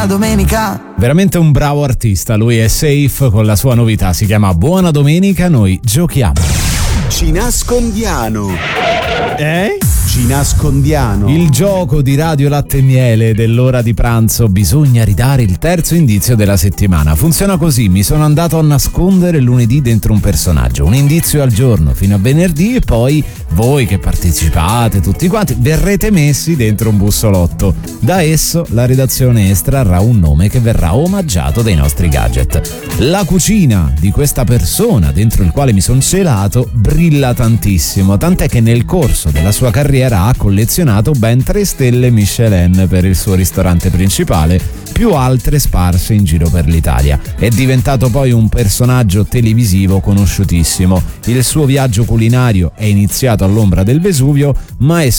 Buona domenica. Veramente un bravo artista, lui è Safe con la sua novità, si chiama Buona Domenica, noi giochiamo. Ci nascondiamo. Ci nascondiamo. Il gioco di Radio Latte e Miele dell'ora di pranzo, bisogna ridare il terzo indizio della settimana. Funziona così: mi sono andato a nascondere lunedì dentro un personaggio, un indizio al giorno fino a venerdì, e poi voi che partecipate tutti quanti verrete messi dentro un bussolotto. Da esso la redazione estrarrà un nome che verrà omaggiato dai nostri gadget. La cucina di questa persona dentro il quale mi sono celato brilla tantissimo, tant'è che nel corso della sua carriera ha collezionato ben 3 stelle Michelin per il suo ristorante principale, più altre sparse in giro per l'Italia. È diventato poi un personaggio televisivo conosciutissimo. Il suo viaggio culinario è iniziato all'ombra del Vesuvio, ma è